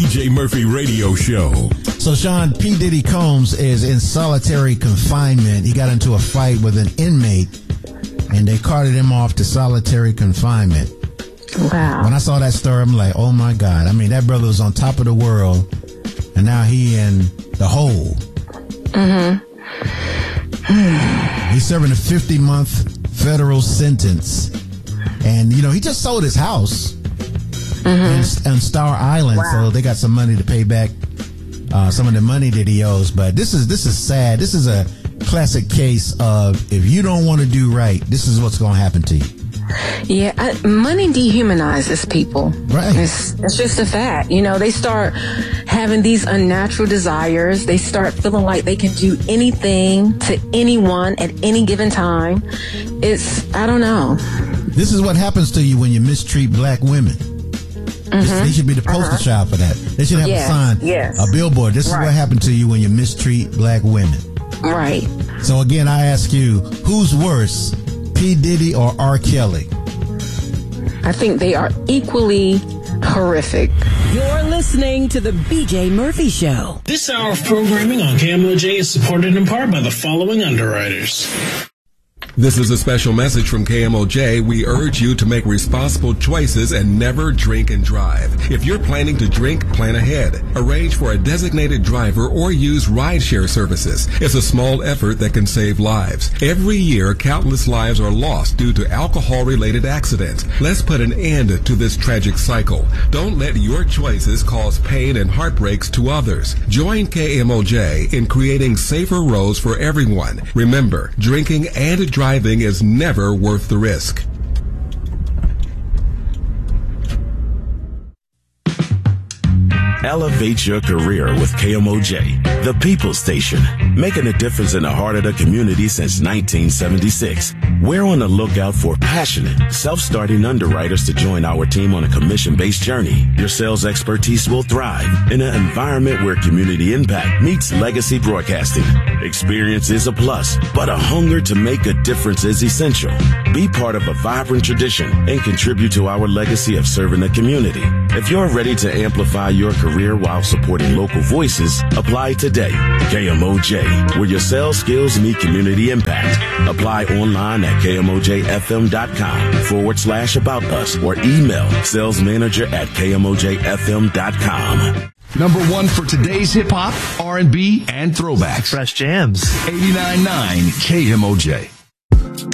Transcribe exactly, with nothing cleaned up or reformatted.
J Murphy Radio Show. So, Sean, P. Diddy Combs is in solitary confinement. He got into a fight with an inmate, and they carted him off to solitary confinement. Wow. When I saw that story, I'm like, oh, my God. I mean, that brother was on top of the world, and now he in the hole. Mm-hmm. He's serving a fifty-month federal sentence. And, you know, he just sold his house mm-hmm. on Star Island, wow. so they got some money to pay back uh, some of the money that he owes. But this is this is sad. This is a classic case of if you don't want to do right, this is what's going to happen to you. Yeah, I, money dehumanizes people. Right. It's, it's just a fact. You know, they start having these unnatural desires. They start feeling like they can do anything to anyone at any given time. It's, I don't know. This is what happens to you when you mistreat black women. Mm-hmm. They should be the poster uh-huh. child for that. They should have yes. a sign, yes. a billboard. This right. is what happened to you when you mistreat black women. Right. So again, I ask you, who's worse, P. Diddy or R. Kelly? I think they are equally horrific. You're listening to the B J Murphy Show. This hour of programming on K M O J is supported in part by the following underwriters. This is a special message from K M O J. We urge you to make responsible choices and never drink and drive. If you're planning to drink, plan ahead. Arrange for a designated driver or use rideshare services. It's a small effort that can save lives. Every year, countless lives are lost due to alcohol-related accidents. Let's put an end to this tragic cycle. Don't let your choices cause pain and heartbreaks to others. Join K M O J in creating safer roads for everyone. Remember, drinking and driving Driving is never worth the risk. Elevate your career with K M O J, the People's Station, making a difference in the heart of the community since nineteen seventy-six. We're on the lookout for passionate, self-starting underwriters to join our team on a commission-based journey. Your sales expertise will thrive in an environment where community impact meets legacy broadcasting. Experience is a plus, but a hunger to make a difference is essential. Be part of a vibrant tradition and contribute to our legacy of serving the community. If you're ready to amplify your career while supporting local voices, apply today. K M O J, where your sales skills meet community impact. Apply online at kmojfm.com forward slash about us or email sales manager at kmojfm.com. Number one for today's hip hop, R and B, and throwbacks. Fresh jams. eighty-nine point nine K M O J.